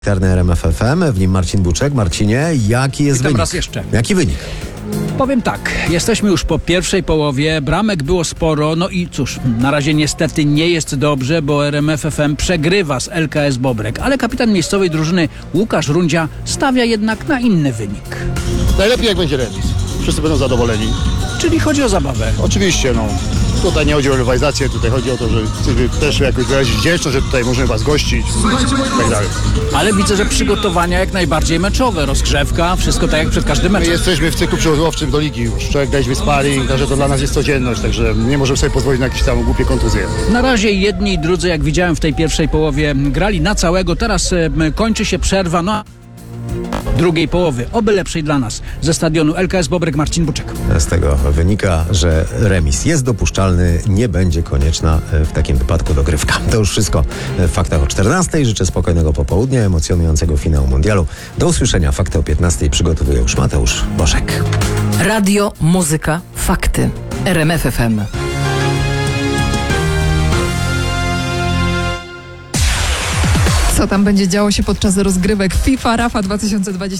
RMF FM, w nim Marcin Buczek. Marcinie, jaki jest wynik? Raz jeszcze. Jaki wynik? Powiem tak, jesteśmy już po pierwszej połowie, bramek było sporo, no i cóż, na razie niestety nie jest dobrze, bo RMF FM przegrywa z LKS Bobrek, ale kapitan miejscowej drużyny Łukasz Rundzia stawia jednak na inny wynik. Najlepiej jak będzie remis. Wszyscy będą zadowoleni. Czyli chodzi o zabawę. Oczywiście, tutaj nie chodzi o rywalizację, tutaj chodzi o to, że chcemy też jakoś wyrazić wdzięczność, że tutaj możemy was gościć i tak dalej. Ale widzę, że przygotowania jak najbardziej meczowe, rozgrzewka, wszystko tak jak przed każdym My meczem. jesteśmy w cyklu przygotowawczym do ligi już. Wczoraj graliśmy sparring, także to dla nas jest codzienność, także nie możemy sobie pozwolić na jakieś tam głupie kontuzje. Na razie jedni i drudzy, jak widziałem w tej pierwszej połowie, grali na całego, teraz kończy się przerwa, no a drugiej połowy, oby lepszej dla nas, ze stadionu LKS Bobrek Marcin Buczek. Z tego wynika, że remis jest dopuszczalny, nie będzie konieczna w takim wypadku dogrywka. To już wszystko w Faktach o 14:00. Życzę spokojnego popołudnia, emocjonującego finału mundialu. Do usłyszenia. Fakty o 15:00 przygotowuje już Mateusz Bożek. Radio, muzyka, fakty. RMF FM. Co tam będzie działo się podczas rozgrywek FIFA Rafa 2020?